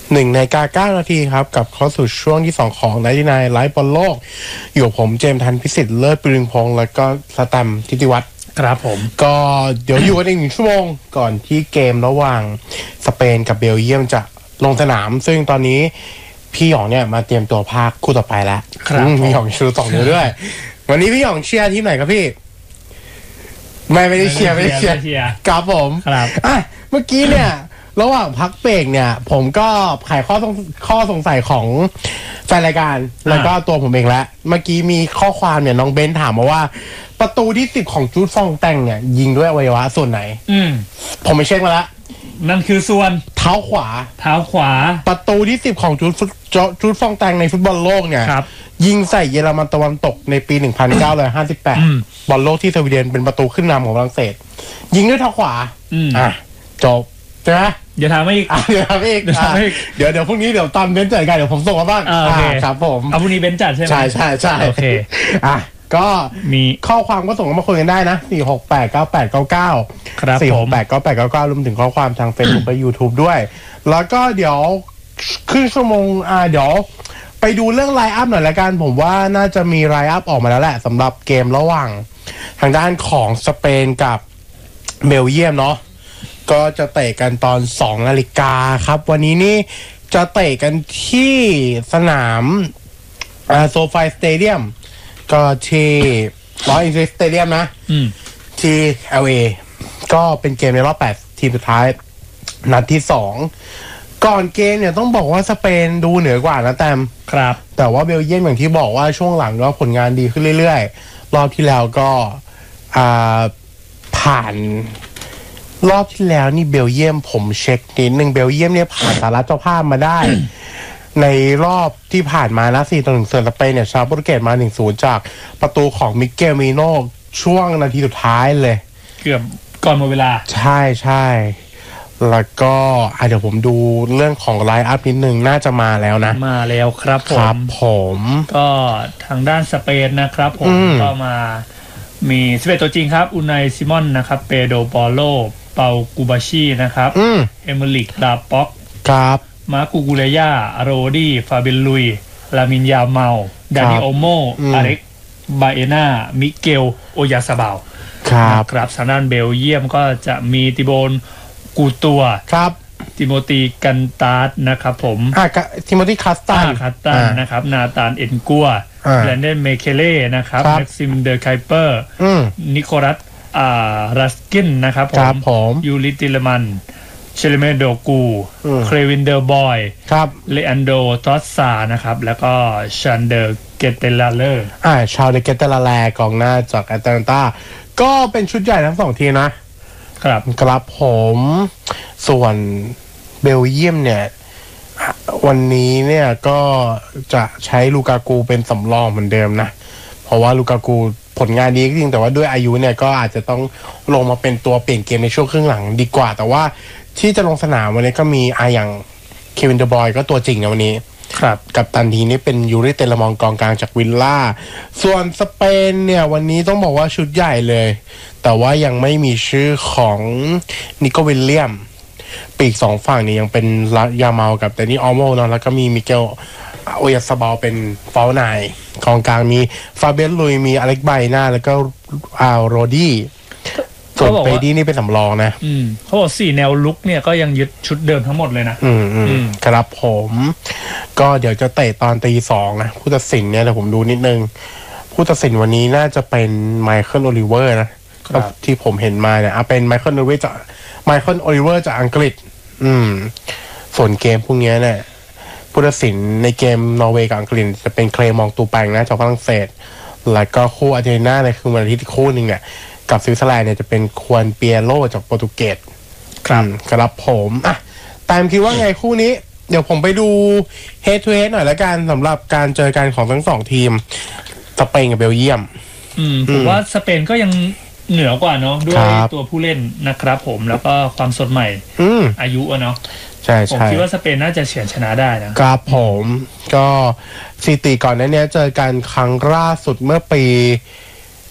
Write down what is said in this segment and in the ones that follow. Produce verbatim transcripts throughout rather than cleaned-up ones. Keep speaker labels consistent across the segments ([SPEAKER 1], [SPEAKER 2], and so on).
[SPEAKER 1] หนึ่งในกาเก้านาทีครับกับเข้าสู่ช่วงที่สองของไนท์ไนท์ไลฟ์บอลโลกอยู่ผมเจมส์ทันพิสิทธิ์เลิศปริงพงษ์แล้วก็สแตมป์ทิติวัฒน์
[SPEAKER 2] ครับผม
[SPEAKER 1] ก็เดี๋ยวอยู่กันอีกหนึ่งชั่วโมงก่อนที่เกมระหว่างสเปนกับเบลเยียมจะลงสนามซึ่งตอนนี้พี่หยองเนี่ยมาเตรียมตัวพากคู่ต่อไปแล้วพี่หยองชูสองนิ้วด้วยวันนี้พี่หยองเชียร์ทีมไหนครับพี่ไม่ไม่ได้เชียร์ไม่ได้เชียร์ครับผม
[SPEAKER 2] ครับ
[SPEAKER 1] อ่ะเมื่อกี้เนี่ยระหว่างพักเบรกเนี่ยผมก็ไขข้อสงข้อสงสัยของแฟนรายการแล้วก็ตัวผมเองแล้วเมื่อกี้มีข้อความเนี่ยน้องเบนถามมาว่าประตูที่สิบของจูดฟองแตงเนี่ยยิงด้วยอวัยวะส่วนไหน
[SPEAKER 2] อืม
[SPEAKER 1] ผมไปเช็คมาแล้ว
[SPEAKER 2] นั่นคือส่วน
[SPEAKER 1] เท้าขวา
[SPEAKER 2] เท้าขวา
[SPEAKER 1] ประตูที่สิบของจูดจูดฟองแตงในฟุตบอลโลกเนี่ยยิงใส่เยอรมันตะวันตกในปีหนึ่งพันเก้าร้อยห้าสิบแปดบอลโลกที่สวีเดนเป็นประตูขึ้นนำของฝรั่งเศสยิงด้วยเท้าขวาอ่ะจบใช่ไหม
[SPEAKER 2] เดี๋ยวถามมาอีก
[SPEAKER 1] เดี๋ยวถามอีกเดี๋ยวเดี๋ยวพรุ่งนี้เดี๋ยวตอนเบนจัดกันเดี๋ยวผมส่งมาบ้างครับผม
[SPEAKER 2] เอาพรุ่งนี้เบนจัดใช่ไหม
[SPEAKER 1] ใช่ใช่ใช่
[SPEAKER 2] โอเค
[SPEAKER 1] อ่ะก็
[SPEAKER 2] มี
[SPEAKER 1] ข้อความก็ส่งมาคุยกันได้นะสี่หกแปดเก้าแปดเก้าเก้า
[SPEAKER 2] ครับ
[SPEAKER 1] สี่หกแปดเก้าแปดเก้าเก้ารวมถึงข้อความทาง Facebook และ YouTube ด้วยแล้วก็เดี๋ยวครึ่งชั่วโมงอ่าเดี๋ยวไปดูเรื่องไลน์อัพหน่อยละกันผมว่าน่าจะมีไลน์อัพออกมาแล้วแหละสำหรับเกมระหว่างทางด้านของสเปนกับเบลเยียมเนาะก็จะเตะกันตอนสองนาฬิกาครับวันนี้นี่จะเตะกันที่สนามอ่าโซฟาสเตเดียมก็ที่ลอสแองเจลิสสเตเดียมนะที่ แอล เอ ก็เป็นเกมในรอบแปดทีมสุดท้ายนัดที่สองก่อนเกมเนี่ยต้องบอกว่าสเปนดูเหนือกว่านะแต้ม
[SPEAKER 2] ครับ
[SPEAKER 1] แต่ว่าเบลเยียมอย่างที่บอกว่าช่วงหลังก็ผลงานดีขึ้นเรื่อยๆรอบที่แล้วก็อ่าผ่านรอบที่แล้วนี่เบลเยียมผมเช็คนิดนึงเบลเยียมเนี่ยผ่านสหรัฐเจ้าภาพมาได้ ในรอบที่ผ่านมานะสี่ต่อหนึ่งเซอร์สเปนเนี่ยชาวโปรตุเกสมา หนึ่งศูนย์ จากประตูของมิเกลมิโนช่วงนาทีสุดท้ายเลย
[SPEAKER 2] เกือบก่อนหมดเวลา
[SPEAKER 1] ใช่ใช่แล้วก็เดี๋ยวผมดูเรื่องของไลน์อัพนิดนึงน่าจะมาแล้วนะ
[SPEAKER 2] มาแล้วครับผม
[SPEAKER 1] ครับผม
[SPEAKER 2] ก็ทางด้านสเปนนะครับผมก็มามีสิบเอ็ดตัวจริงครับอุไนซิมอนนะครับเปโดปอโลเปากูบาชีนะครับเอเมริกลาป็อก
[SPEAKER 1] ครับ
[SPEAKER 2] มาร์กูกูเลยาโรดี้ฟาเบลุยลามินยาเมาดานิโอโมอาเร็กบาเอนามิเกลโอยาซาบาว
[SPEAKER 1] ครับ
[SPEAKER 2] ครับทางด้านเบลเยียมก็จะมีติโบนกูตัว
[SPEAKER 1] ครับ
[SPEAKER 2] ติโมตีกันตาร์ดนะครับผม
[SPEAKER 1] อ่าติโมตีคัสตัน
[SPEAKER 2] คัสตันนะครับนาธานเอ็นกัวแบรนเดนเมเคเล่นะครับแม็กซิมเดอร์ไคเปอร์นิโคลัสอ่ารัสกินนะครับ
[SPEAKER 1] ผม
[SPEAKER 2] ยูริติเลมันเชลเมโดกูเครวินเดอร์บอยเลอันโดทอสซานะครับแล้วก็ชันเดอร์เกเตลาเลอร์
[SPEAKER 1] อ่าชาวเดเกเตลาแลกองหน้าจากแอตแลนตาก็เป็นชุดใหญ่ทั้งสองทีนะครับครับผมส่วนเบลเยียมเนี่ยวันนี้เนี่ยก็จะใช้ลูกากูเป็นสำรองเหมือนเดิมนะเพราะว่าลูกากูผลงานดีจริงแต่ว่าด้วยอายุเนี่ยก็อาจจะต้องลงมาเป็นตัวเปลี่ยนเกมในช่วงครึ่งหลังดีกว่าแต่ว่าที่จะลงสนามวันนี้ก็มีอาอย่างเควินเดอร์บอยก็ตัวจริงนะวันนี้
[SPEAKER 2] ครับ
[SPEAKER 1] กับตันทีนี้เป็นยูริเตลมองกองกลางจากวิลล่าส่วนสเปนเนี่ยวันนี้ต้องบอกว่าชุดใหญ่เลยแต่ว่ายังไม่มีชื่อของนิโควิลเลียมปีกสองฝั่งนี่ยังเป็นยาเมากับแต่นี่ออโมเนาะแล้วก็มีมิเกลโอยาซาบาลเป็นฟาวไนกองกลางมีฟาเบนลุยมีอเล็กไบน่าแล้วก็อาโรดี้ส่วนเปดี้นี่เป็นสำรองนะ
[SPEAKER 2] อืมเขาบอกสี่แนวลุกเนี่ยก็ยังยึดชุดเดิมทั้งหมดเลยนะ
[SPEAKER 1] อืมอืมครับผมก็เดี๋ยวจะเตะตอนตีสองนะผู้ตัดสินเนี่ยเดี๋ยวผมดูนิดนึงผู้ตัดสินวันนี้น่าจะเป็นไมเคิลโอลิเวอร์นะที่ผมเห็นมาเนี่ยอ่ะเป็นไมเคิลโอลิเวอร์จากไมเคิลโอลิเวอร์จากอังกฤษอืมส่วนเกมพวกนี้เนี่ยผู้ตัดสินในเกมนอร์เวย์กับอังกฤษจะเป็นเคลมองตูแปงนะจากฝรั่งเศสแล้วก็คู่อาร์เจนตินาในคืนวันอาทิตย์คู่นึงเนี่ยกับสวิตเซอร์แลนด์เนี่ยจะเป็นควนเปียโรจากโปรตุเกส
[SPEAKER 2] ครับ
[SPEAKER 1] ครับผมอ่ะตามคิดว่าไงคู่นี้เดี๋ยวผมไปดู head to head หน่อยละกันสำหรับการเจอกันของทั้งสองทีมสเปนกับเบลเยียม
[SPEAKER 2] อืมผมว่าสเปนก็ยังเหนือกว่าเนาะด้วยตัวผู้เล่นนะครับผมแล้วก็ความสดใหม่อายุอะเนาะ
[SPEAKER 1] ใช่ใช่
[SPEAKER 2] ผมคิดว่าสเปนน่าจะเฉือนชนะได้
[SPEAKER 1] นะครับผมก็สถิติก่อนหน้านี้เจอกันครั้งล่าสุดเมื่อปี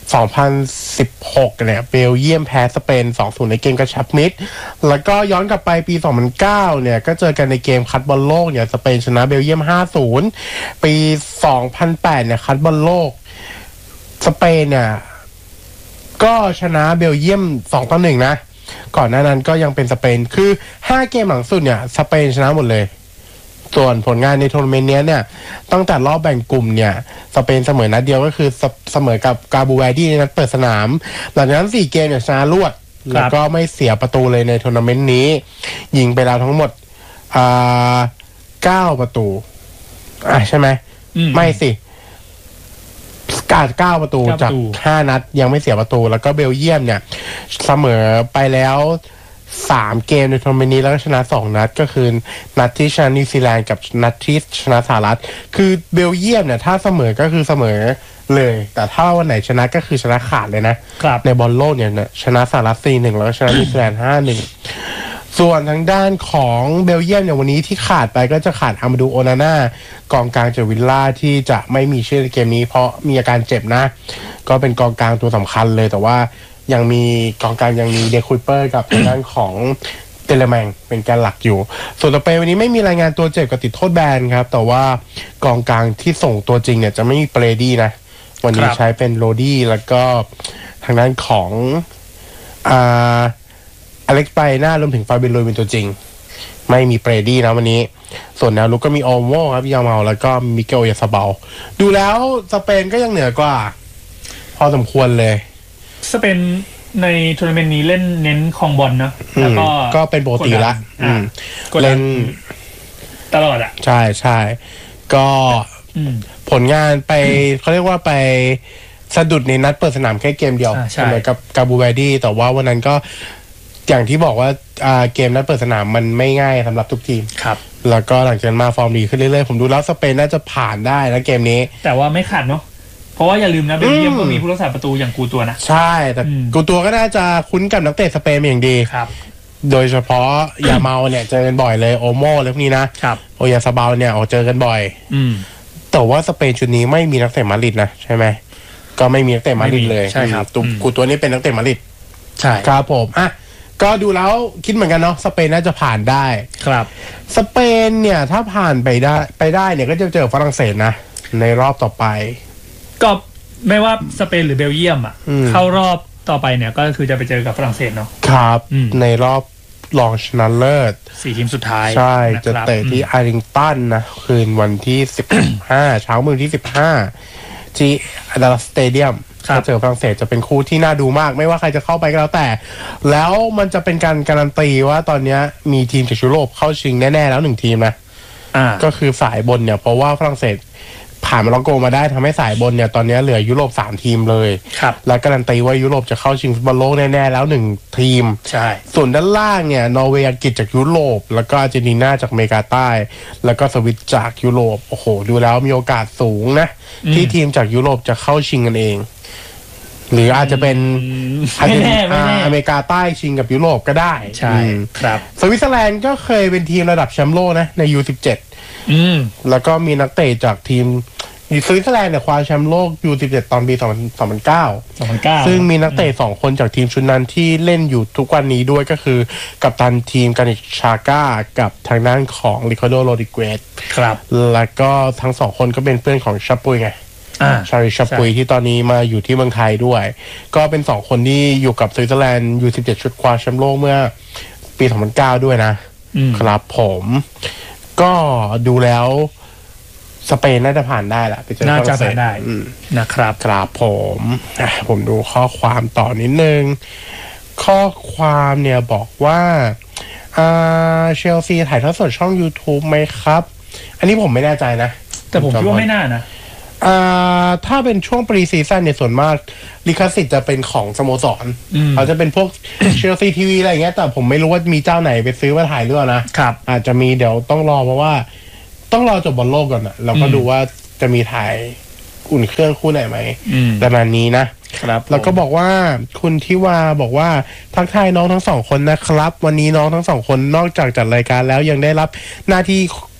[SPEAKER 1] สองพันสิบหก เนี่ยเบลเยียมแพ้สเปน สองศูนย์ ในเกมกระชับมิตรแล้วก็ย้อนกลับไปปี สองพันเก้า เนี่ยก็เจอกันในเกมคัดบอลโลกเนี่ยสเปนชนะเบลเยียม ห้าศูนย์ ปี สองพันแปด เนี่ยคัดบอลโลกสเปนเนี่ยก็ชนะเบลเยียม สองต่อหนึ่ง นะก่อนหน้านั้นก็ยังเป็นสเปนคือห้าเกมหลังสุดเนี่ยสเปนชนะหมดเลยส่วนผลงานในทัวร์นาเมนต์นี้เนี่ยตั้งแต่รอบแบ่งกลุ่มเนี่ยสเปนเสมอนัดเดียวก็คือเสมอกับกาบูแวร์ดีในนัดเปิดสนามหลังจากนั้นสี่เกมเนี่ยชนะรวดแล้วก็ไม่เสียประตูเลยในทัวร์นาเมนต์นี้ยิงไปแล้วทั้งหมดอ่าเก้าประตูอ่ะใช่ไหมไม่สิกาดเก้าประตูจากห้านัดยังไม่เสียประตูแล้วก็เบลเยียมเนี่ยเสมอไปแล้วสามเกมในทัวร์นาเมนต์นี้แล้วก็ชนะสองนัดก็คือนัดที่ชนะนิวซีแลนด์กับนัดที่ชนะสหรัฐคือเบลเยียมเนี่ยถ้าเสมอก็คือเสมอเลยแต่ถ้าวันไหนชนะก็คือชนะขาดเลยนะในบอลโลกเนี่ยชนะสหรัฐ สี่หนึ่ง แล้วก็ชนะนิวซีแลนด์ ห้าหนึ่ง ส่วนทางด้านของเบลเยียมเนี่ยวันนี้ที่ขาดไปก็จะขาดอามาดูโอนาน่ากองกลางจากวิลล่าที่จะไม่มีชื่อในเกมนี้เพราะมีอาการเจ็บนะก็เป็นกองกลางตัวสำคัญเลยแต่ว่ายังมีกองกลางยังมีเดคุยเปอร์กับทางด้านของเตเลแมงเป็นแกนหลักอยู่ส่วนต่อไปวันนี้ไม่มีรายงานตัวเจ็บกับติดโทษแบนครับแต่ว่ากองกลางที่ส่งตัวจริงเนี่ยจะไม่มีเปรดี้นะวันนี้ใช้เป็นโรดี้แล้วก็ทางด้านของอ่าอเล็กซ์ไบน่ารวมถึงฟาเบียนโรยเป็นตัวจริงไม่มีเปรดี้นะวันนี้ส่วนแนวลุกก็มีโอโมครับยาเมาแล้วก็มิเกลยาซาเบลดูแล้วสเปนก็ยังเหนือกว่าพอสมควรเลยสเปนในทัวร์นาเมนต์นี้เล่นเน้นครองบอลนะแล้วก็ก็เป็นปกติละเล่นตลอดอ่ะใช่ใช่ก็ผลงานไปเขาเรียกว่าไปสะดุดในนัดเปิดสนามแค่เกมเดียวใช่ไหมกับกาบูแวร์ดีแต่ว่าวันนั้นก็อย่างที่บอกว่าเกมนัดเปิดสนามมันไม่ง่ายสำหรับทุกทีมครับแล้วก็หลังจากนั้นมาฟอร์มดีขึ้นเรื่อยๆผมดูแล้วสเปนน่าจะผ่านได้นะเกมนี้แต่ว่าไม่ขาดเนาะเพราะว่าอย่าลืมนะเบลเยียมก็มีผู้รักษาประตูอย่างกูตัวนะใช่แต่กูตัวก็น่าจะคุ้นกับนักเตะสเปนอย่างดีครับโดยเฉพาะยาเมาเนี่ยเจอกันบ่อยเลยโอโม่แล้วพวกนี้นะครับโอยาซาเบลเนี่ยเจอกันบ่อยอืมแต่ว่าสเปนชุดนี้ไม่มีนักเตะมาดริดนะใช่ไหมก็ไม่มีนักเตะมาดริดเลยใช่ครับกูตัวนี้เป็นนักเตะมาดริดใช่ครับผมอ่ะก็ดูแล้วคิดเหมือนกันเนาะสเปนน่าจะผ่านได้ครับสเปนเนี่ยถ้าผ่านไปได้ไปได้เนี่ยก็จะเจอฝรั่งเศสนะในรอบต่อไปก็ไม่ว่าสเปนหรือเบลเยียมอ่ะเข้ารอบต่อไปเนี่ยก็คือจะไปเจอกับฝรั่งเศสเนาะครับในรอบรองชนะเลิศสี่ทีมสุดท้ายใช่จะเตะที่อาริงตันนะคืนวันที่สิบห้าเช้ามือที่สิบห้าที่ดัลลัสสเตเดียมถ้าเจอฝรั่งเศสจะเป็นคู่ที่น่าดูมากไม่ว่าใครจะเข้าไปก็แล้วแต่แล้วมันจะเป็นการการันตีว่าตอนนี้มีทีมจากยุโรปเข้าชิงแน่ๆแล้วหนึ่งทีมนะก็คือสายบนเนี่ยเพราะว่าฝรั่งเศสผ่านมาล็อกโกมาได้ทำให้สายบนเนี่ยตอนนี้เหลือยุโรปสามทีมเลยและการันตีว่ายุโรปจะเข้าชิงฟุตบอลโลกแน่ๆแล้วหนึ่งทีมใช่ส่วนด้านล่างเนี่ยนอร์เวย์อังกฤษจากยุโรปแล้วก็อาร์เจนตินาจากอเมริกาใต้แล้วก็สวิตจากยุโรปโอ้โหดูแล้วมีโอกาสสูงนะที่ทีมจากยุโรปจะเข้าชิงกันเองหรืออาจจะเป็นอาจจะอเมริกาใต้ชิงกับยุโรปก็ได้ใช่ครับสวิตเซอร์แลนด์ก็เคยเป็นทีมระดับแชมป์โลกนะใน ยู สิบเจ็ด อืมแล้วก็มีนักเตะจากทีมสวิตเซอร์แลนด์เนี่ยคว้าแชมป์โลก ยู สิบเจ็ด ตอนปีสองพันเก้า สองพันเก้าซึ่งมีนักเตะสองคนจากทีมชุดนั้นที่เล่นอยู่ทุกวันนี้ด้วยก็คือกัปตันทีมกานิชชาก้ากับทางด้านของริคาร์โดโรดิเกสครับแล้วก็ทั้งสองคนก็เป็นเพื่อนของชาปุยไงชาริชาปุยที่ตอนนี้มาอยู่ที่เมืองไทยด้วยก็เป็นสองคนที่อยู่กับสวิตเซอร์แลนด์ ยู สิบเจ็ด ชุดคว้าแชมป์โลกเมื่อปีสองพันเก้าด้วยนะครับผมก็ดูแล้วสเปนน่าจะผ่านได้แหละน่าจะผ่านได้นะครับครับผมผมดูข้อความต่อนิดนึงข้อความเนี่ยบอกว่าเชลซีถ่ายทอดสดช่อง YouTube ไหมครับอันนี้ผมไม่แน่ใจนะแต่ผมคิดว่าไม่น่านะถ้าเป็นช่วงปรีซีซั่นเนี่ยส่วนมากลิขสิทธิ์จะเป็นของสโมสรเขาจะเป็นพวกเชลซีทีวีอะไรอย่างเงี้ยแต่ผมไม่รู้ว่ามีเจ้าไหนไปซื้อมาถ่ายหรือเปล่านะครับอาจจะมีเดี๋ยวต้องรอเพราะว่าต้องรอจบบอลโลกก่อนนะเราก็ดูว่าจะมีถ่ายอุ่นเครื่องคู่ไหนไหมประมาณนี้นะครับแล้วก็บอกว่าคุณทิวาบอกว่าทักทายน้องทั้งสองคนนะครับวันนี้น้องทั้งสองคนนอกจากจัดรายการแล้วยังได้รับหน้าที่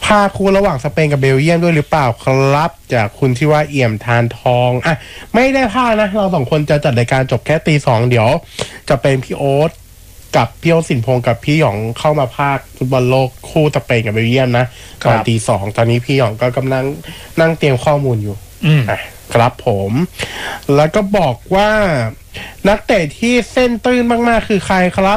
[SPEAKER 1] ภาคคู่ระหว่างสเปนกับเบลเยียมด้วยหรือเปล่าครับจากคุณที่ว่าเอี่ยมทานทองอ่ะไม่ได้พลาดนะเราสองคนจะจัดรายการจบแค่ตีสองเดี๋ยวจะเป็นพี่โอ๊ตกับพี่โอ๊ตสินพงศ์กับพี่หยองเข้ามาภาคฟุตบอลโลกคู่สเปนกับเบลเยียมนะตอนตีสองตอนนี้พี่หยองก็กำลังนั่งเตรียมข้อมูลอยู่อ่ะครับผมแล้วก็บอกว่านักเตะที่เส้นตื้นมากๆคือใครครับ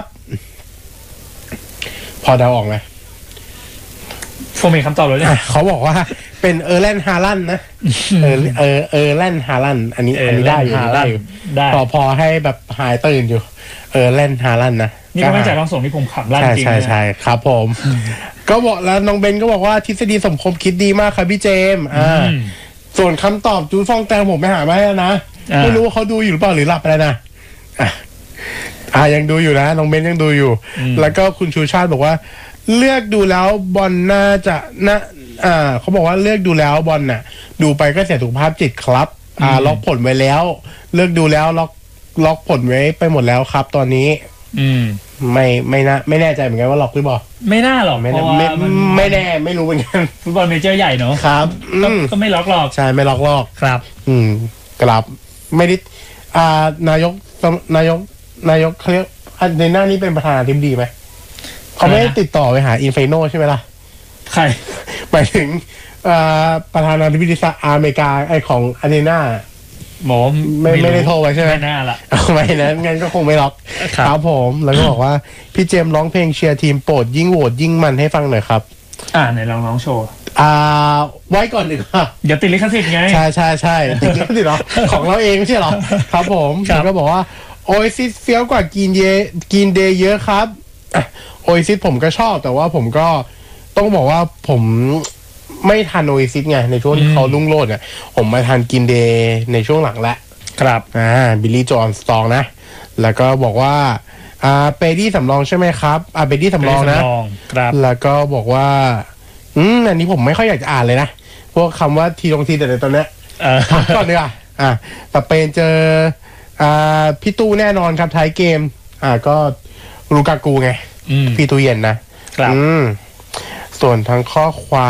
[SPEAKER 1] พอเดาออกไหม
[SPEAKER 2] ผมมีคำตอบเลยเนี่ย
[SPEAKER 1] เขาบอกว่าเป็นเออร์แลนด์ฮาลันด์นะเออเออเออร์แลนด์ฮาลันด์อันนี้อันนี้ได้อยู่ได้อยู่พอพอให้แบบหายตื่นอยู่เออร์แลนด์ฮาลันด์นะ
[SPEAKER 2] นี่ก็ไม่ใช่ต้องส่งที่ผมขำลั่นจริง
[SPEAKER 1] ใช่ใช่ครับผมก็บอกแล้วน้องเบนก็บอกว่าทฤษฎีสมคบคิดดีมากครับพี่เจมส์อ่าส่วนคำตอบจูฟองแตงผมไปหามาให้แล้วนะไม่รู้ว่าเขาดูอยู่หรือเปล่าหรือหลับไปแล้วนะอ่ายังดูอยู่นะน้องเบนยังดูอยู่แล้วก็คุณชูชาติบอกว่าเลือกดูแล้วบอลน่าจะนะอ่าเขาบอกว่าเลือกดูแล้วบอลน่ะดูไปก็เสียสุขภาพจิตครับอ่าล็อกผลไว้แล้วเลือกดูแล้วล็อกล็อกผลไว้ไปหมดแล้วครับตอนนี้
[SPEAKER 2] อืม
[SPEAKER 1] ไม่ไม่น่าไม่แน่ใจเหมือนกันว่าล็อกหรือเปล่า
[SPEAKER 2] ไม่น่าหรอก
[SPEAKER 1] ไม่ไม่ไม่แน่ไม่รู้เหมือนกัน
[SPEAKER 2] ฟุตบอลเมเจอร์ใหญ่เนาะ
[SPEAKER 1] ครับ
[SPEAKER 2] ก็ไม่ล็อกหรอก
[SPEAKER 1] ใช่ไม่ล็อกหรอก
[SPEAKER 2] ครับ
[SPEAKER 1] อืมกลับไม่ได้อ่านายกนายกนายกเขาเรียกในหน้านี้เป็นประธานาธิบดีไหมเขาไม่ได้ติดต่อไปหาอินเฟโนใช่ไหมล่ะ
[SPEAKER 2] ใคร
[SPEAKER 1] หมายถึงประธานาธิบดีสหรัฐอเมริกาไอของอาร์เจนตินา
[SPEAKER 2] หมอ
[SPEAKER 1] ไม่ไม่ได้โทรไปใช่ไหม
[SPEAKER 2] ไม่น่าละ
[SPEAKER 1] ไม่นะงั้นก็คงไม่ล็อกครับผมแล้วก็บอกว่าพี่เจมร้องเพลงเชียร์ทีมโปรดยิ่งโหวตยิ่งมันให้ฟังหน่อยครับ
[SPEAKER 2] อ่าไหนลองร้องโชว์
[SPEAKER 1] อ่าไว้ก่อนหนึ่งครับ
[SPEAKER 2] เดี๋ยวติดลิขสิทธิ์ไง
[SPEAKER 1] ใช่ใช่ใช่ติดลิขสิทธิ์หรอของเราเองไม่ใช่หรอครับผมแล้วก็บอกว่าโอซิสเฟี้ยวกว่ากินเยกินเดย์เยอะครับโอซิสผมก็ชอบแต่ว่าผมก็ต้องบอกว่าผมไม่ทันโอซิสไงในช่วงที่เขาลุ่งโลดเนี่ยผมมาทันกินเดย์ในช่วงหลังแหละ
[SPEAKER 2] ครับ
[SPEAKER 1] อ่าบิลลี่จอห์นสตองนะแล้วก็บอกว่าอ่าเปดี้สำรองใช่ไหมครับอ่าเปดี้สำรองนะครับแล้วก็บอกว่าอืมอันนี้ผมไม่ค่อยอยากจะอ่านเลยนะพวกคำว่าทีลงทีแต่ในตอนเนี้ยพักก่อนดีกว่าอ่าสเปนเจออ่าพี่ตู้แน่นอนครับท้ายเกมอ่าก็ลูกากูไงพี่ตู้เย็นนะครับส่วนทางข้อความ